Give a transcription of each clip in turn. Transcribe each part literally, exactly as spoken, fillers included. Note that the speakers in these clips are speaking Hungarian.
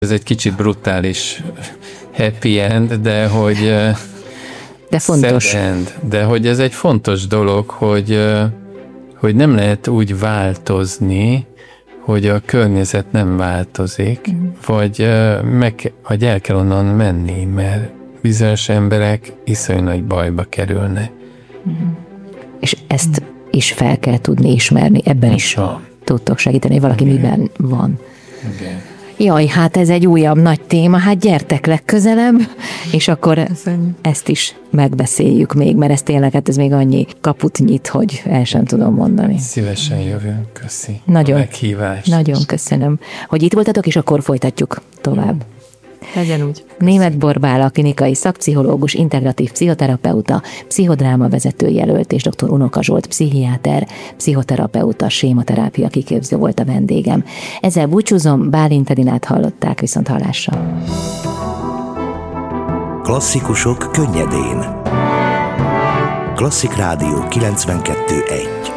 Ez egy kicsit brutális happy end, de hogy... De fontos. End, de hogy ez egy fontos dolog, hogy, hogy nem lehet úgy változni, hogy a környezet nem változik, mm. vagy, meg, vagy el kell onnan menni, mert bizonyos emberek iszonyú nagy bajba kerülnek. Mm. És ezt is fel kell tudni ismerni, ebben is van. Tudtok segíteni, hogy valaki Igen. miben van. Igen. Jaj, hát ez egy újabb nagy téma, hát gyertek legközelebb, és akkor Köszönjük. Ezt is megbeszéljük még, mert ez tényleg, hát ez még annyi kaput nyit, hogy el sem tudom mondani. Szívesen jövünk, köszi nagyon, a meghívást. Nagyon köszönöm, hogy itt voltatok, és akkor folytatjuk tovább. Legyen úgy. Németh Borbála, klinikai szakpszichológus, integratív pszichoterapeuta, pszichodráma vezetőjelölt, és dr. Unoka Zsolt, pszichiáter, pszichoterapeuta, sématerápia kiképző volt a vendégem. Ezzel búcsúzom, Bálint Edinát hallották, viszont hallásra. Klasszikusok könnyedén. Klasszik Rádió kilencvenkettő egy.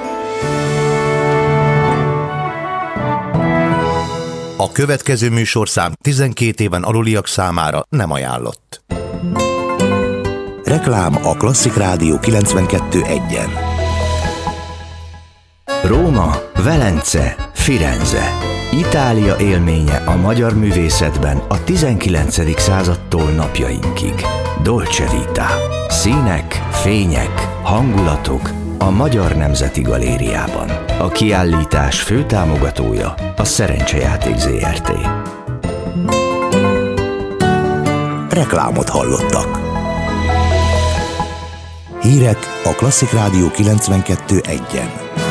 A következő műsorszám tizenkét éven aluliak számára nem ajánlott. Reklám a Klasszik Rádió kilencvenkettő egyen. Róma, Velence, Firenze. Itália élménye a magyar művészetben a tizenkilencedik századtól napjainkig. Dolce Vita. Színek, fények, hangulatok a Magyar Nemzeti Galériában. A kiállítás főtámogatója a Szerencsejáték zé er té. Reklámot hallottak. Hírek a Klasszik Rádió kilencvenkettő egyen.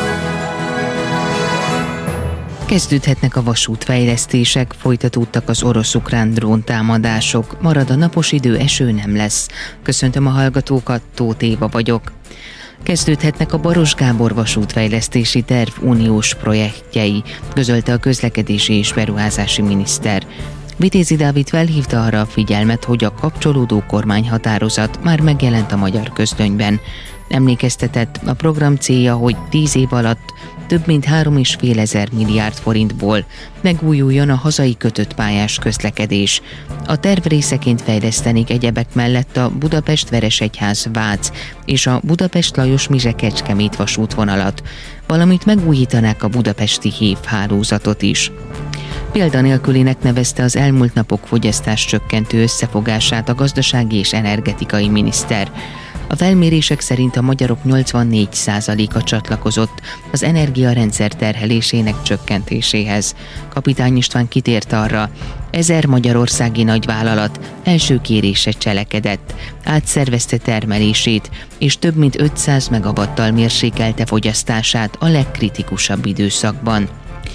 Kezdődhetnek a vasútfejlesztések, folytatódtak az orosz-ukrán dróntámadások, marad a napos idő, eső nem lesz. Köszöntöm a hallgatókat, Tóth Éva vagyok. Kezdődhetnek a Baros Gábor vasútfejlesztési terv uniós projektjei, közölte a közlekedési és beruházási miniszter. Vitézi Dávid felhívta arra a figyelmet, hogy a kapcsolódó kormányhatározat már megjelent a magyar közlönyben. Emlékeztetett, a program célja, hogy tíz év alatt több mint három és fél ezer milliárd forintból megújuljon a hazai kötött pályás közlekedés. A terv részeként fejlesztenék egyebek mellett a Budapest-Veresegyház-Vác és a Budapest-Lajos-Mizse-Kecskemét vasútvonalat, valamint megújítanák a budapesti hév hálózatot is. Példanélkülinek nevezte az elmúlt napok fogyasztás csökkentő összefogását a gazdasági és energetikai miniszter. A felmérések szerint a magyarok nyolcvannégy százaléka csatlakozott az energiarendszer terhelésének csökkentéséhez. Kapitány István kitért arra, ezer magyarországi nagyvállalat első kérése cselekedett, átszervezte termelését, és több mint ötszáz megawattal mérsékelte fogyasztását a legkritikusabb időszakban.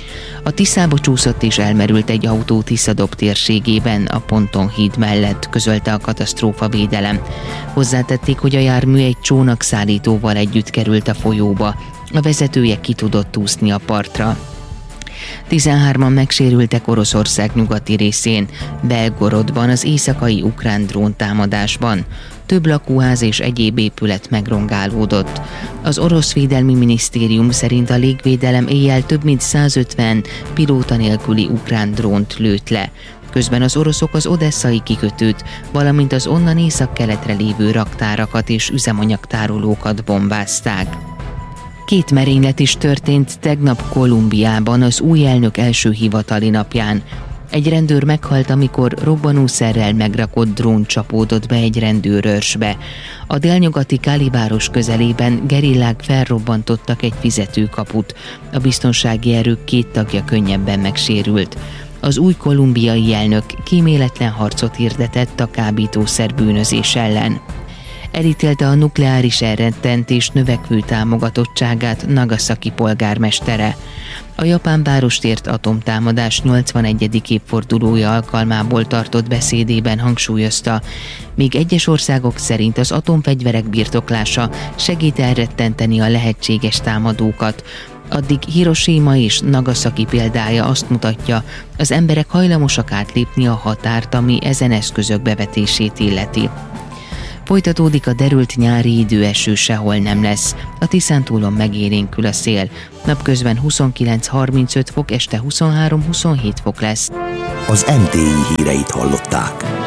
A Tiszába csúszott és elmerült egy autó Tiszadob térségében, a Ponton híd mellett, közölte a katasztrófavédelem. Hozzátették, hogy a jármű egy csónakszállítóval együtt került a folyóba. A vezetője ki tudott úszni a partra. tizenhárman megsérültek Oroszország nyugati részén, Belgorodban az éjszakai ukrán dróntámadásban. Több lakóház és egyéb épület megrongálódott. Az orosz védelmi minisztérium szerint a légvédelem éjjel több mint százötven pilóta nélküli ukrán drónt lőtt le. Közben az oroszok az odesszai kikötőt, valamint az onnan északkeletre lévő raktárakat és üzemanyagtárolókat bombázták. Két merénylet is történt tegnap Kolumbiában az új elnök első hivatali napján. Egy rendőr meghalt, amikor robbanószerrel megrakott drón csapódott be egy rendőrőrsbe. A délnyugati Cali város közelében gerillák felrobbantottak egy fizetőkaput. A biztonsági erők két tagja könnyebben megsérült. Az új kolumbiai elnök kíméletlen harcot hirdetett a kábítószer bűnözés ellen. Elítélte a nukleáris elrettentés növekvő támogatottságát Nagasaki polgármestere. A japán várostért atomtámadás nyolcvanegyedik évfordulója alkalmából tartott beszédében hangsúlyozta, míg egyes országok szerint az atomfegyverek birtoklása segít elrettenteni a lehetséges támadókat, addig Hiroshima és Nagasaki példája azt mutatja, az emberek hajlamosak átlépni a határt, ami ezen eszközök bevetését illeti. Folytatódik a derült nyári időeső, sehol nem lesz. A Tiszántúlon megélénkül a szél. Napközben huszonkilenc-harmincöt fok, este huszonhárom-huszonhét fok lesz. Az em té i híreit hallották.